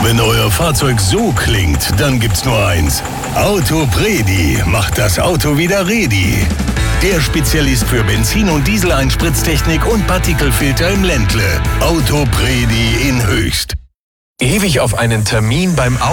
Wenn euer Fahrzeug so klingt, dann gibt's nur eins. Autopredi macht das Auto wieder ready. Der Spezialist für Benzin- und Diesel-Einspritztechnik und Partikelfilter im Ländle. Autopredi in Höchst. Ewig auf einen Termin beim